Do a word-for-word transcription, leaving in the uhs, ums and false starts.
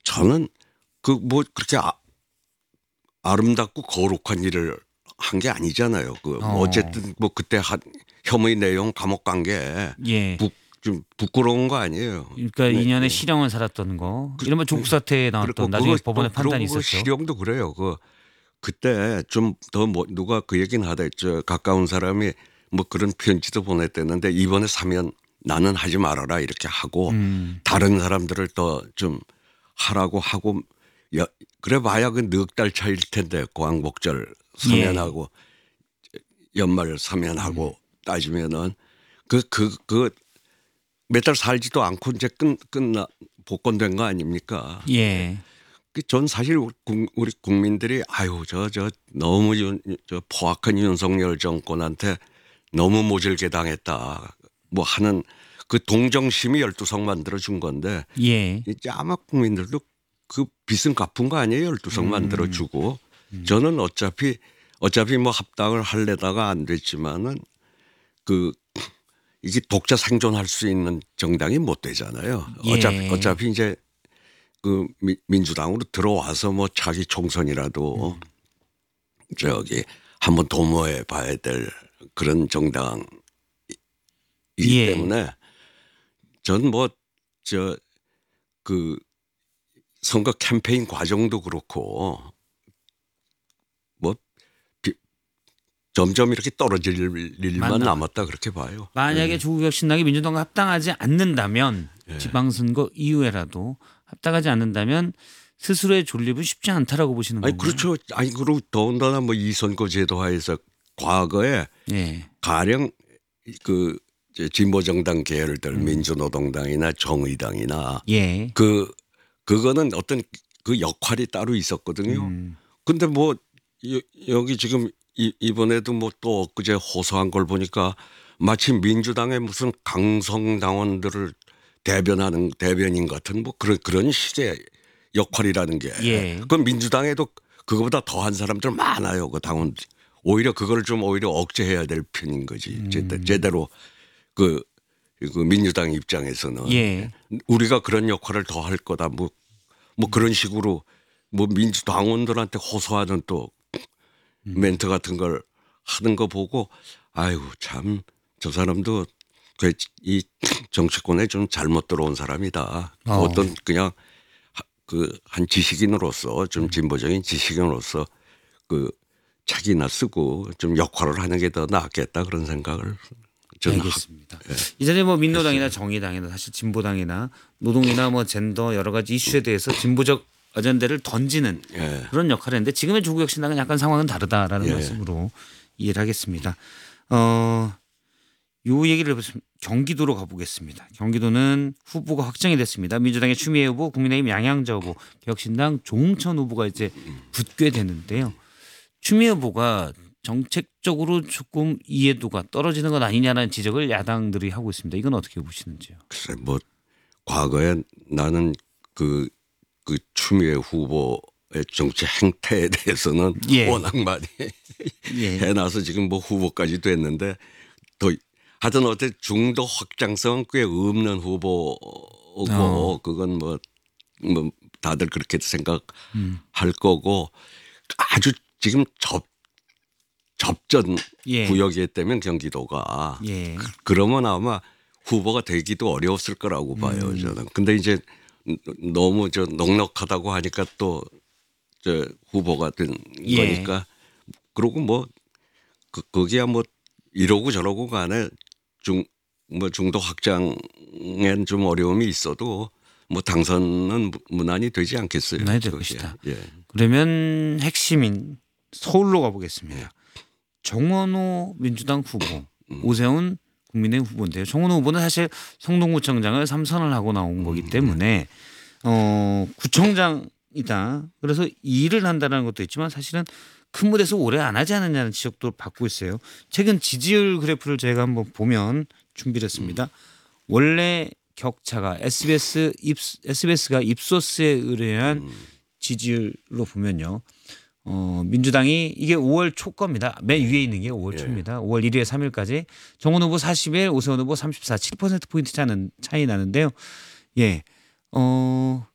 저는 그 뭐 그렇게 아, 아름답고 거룩한 일을 한 게 아니잖아요. 그 뭐 어. 어쨌든 뭐 그때 한 혐의 내용 감옥 간 게 예. 좀 부끄러운 거 아니에요. 그러니까 네, 이 년에 네. 실형을 살았던 거. 그, 이른바 조국 사태에 나왔던 그리고 나중에 그거 법원의 또 판단이 그러고 그 있었죠. 실형도 그래요. 그 그때 좀 더 뭐 누가 그 얘기는 하랬죠. 가까운 사람이 뭐 그런 편지도 보냈대는데 이번에 사면 나는 하지 말아라 이렇게 하고 음. 다른 사람들을 더 좀 하라고 하고 야, 그래 봐야 그 넉 달 차일 텐데 광복절 사면하고 예. 연말 사면하고 음. 따지면은 그 그 그 몇 달 살지도 않고 이제 끝 끝나 복권된 거 아닙니까? 예. 전 사실 우리 국민들이 아유 저 저 너무 윤, 저 포악한 윤석열 정권한테 너무 모질게 당했다 뭐 하는 그 동정심이 열두 석 만들어 준 건데 예. 이제 아마 국민들도 그 빚은 갚은 거 아니에요. 열두 석 음. 만들어 주고 저는 어차피 어차피 뭐 합당을 할래다가 안 됐지만은 그 이게 독자 생존할 수 있는 정당이 못 되잖아요. 어차피 예. 어차피 이제 그 민주당으로 들어와서 뭐 차기 총선이라도 음. 저기 한번 도모해 봐야 될 그런 정당이기 예. 때문에 전 뭐 저 그 선거 캠페인 과정도 그렇고 뭐 비, 점점 이렇게 떨어질 일만 맞나. 남았다 그렇게 봐요. 만약에 네. 조국혁신당이 민주당과 합당하지 않는다면 네. 지방선거 이후에라도 합당하지 않는다면 스스로의 존립은 쉽지 않다라고 보시는 아니 건가요? 그렇죠. 아니 그리고 더군다나 뭐 이 선거 제도 하에서 과거에 예. 가령 그 진보 정당 계열들 음. 민주노동당이나 정의당이나 예. 그 그거는 어떤 그 역할이 따로 있었거든요. 음. 근데 뭐 여, 여기 지금 이, 이번에도 뭐 또 엊그제 호소한 걸 보니까 마치 민주당의 무슨 강성 당원들을 대변하는 대변인 같은 뭐 그런 그런 식의 역할이라는 게 예. 그 민주당에도 그거보다 더한 사람들 많아요. 그 당원 오히려 그걸 좀 오히려 억제해야 될 편인 거지. 음. 제대로 그, 그 민주당 입장에서는 예. 우리가 그런 역할을 더 할 거다. 뭐, 뭐 그런 식으로 뭐 민주당원들한테 호소하는 또 멘트 같은 걸 하는 거 보고 아이고 참 저 사람도 그 이 정치권에 좀 잘못 들어온 사람이다. 어. 어떤 그냥 그 한 지식인으로서 좀 진보적인 지식인으로서 그 책이나 쓰고 좀 역할을 하는 게 더 낫겠다 그런 생각을 저는 알겠습니다. 하, 예. 이 전에 뭐 민노당이나 정의당이나 사실 진보당이나 노동이나 뭐 젠더 여러 가지 이슈에 대해서 진보적 어젠다를 던지는 예. 그런 역할을 했는데 지금의 조국혁신당은 약간 상황은 다르다라는 예. 말씀으로 이해를 하겠습니다. 어, 요 얘기를 해보시면 경기도로 가보겠습니다. 경기도는 후보가 확정이 됐습니다. 민주당의 추미애 후보, 국민의힘 양양자 후보, 개혁신당 조응천 후보가 이제 붙게 되는데요. 추미애 후보가 정책적으로 조금 이해도가 떨어지는 것 아니냐는 지적을 야당들이 하고 있습니다. 이건 어떻게 보시는지요? 글쎄 뭐 과거에 나는 그, 그 추미애 후보의 정치 행태에 대해서는 예. 워낙 많이 예. 해놔서 지금 뭐 후보까지 됐는데 더 하여튼 어때 중도 확장성 꽤 없는 후보고 어. 그건 뭐, 뭐 다들 그렇게 생각할 음. 거고 아주 지금 접 접전 예. 구역이기 때문에 경기도가 예. 그, 그러면 아마 후보가 되기도 어려웠을 거라고 봐요. 음. 저는. 근데 이제 너무 저 넉넉하다고 하니까 또 저 후보가 된 예. 거니까 그리고 뭐 그, 거기야 뭐 이러고 저러고 간에 중 뭐 중도 확장엔 좀 어려움이 있어도 뭐 당선은 무난히 되지 않겠어요. 무난히 될 저게. 것이다. 예. 그러면 핵심인 서울로 가보겠습니다. 예. 정원호 민주당 후보, 음. 오세훈 국민의힘 후보인데요. 정원호 후보는 사실 성동구청장을 삼선을 하고 나온 거기 때문에 어, 구청장이다. 그래서 일을 한다는 것도 있지만 사실은 큰 무대에서 오래 안 하지 않느냐는 지적도 받고 있어요. 최근 지지율 그래프를 저희가 한번 보면 준비를 했습니다. 원래 격차가 에스비에스 입, 에스비에스가 입소스에 의뢰한 지지율로 보면요. 어, 민주당이 이게 오월 초 겁니다. 맨 위에 있는 게 오월 초입니다. 오월 일 일에 삼 일까지 정원 후보 사십일, 오세훈 후보 삼십사, 칠 퍼센트 포인트 차는 차이 나는데요. 예. 어,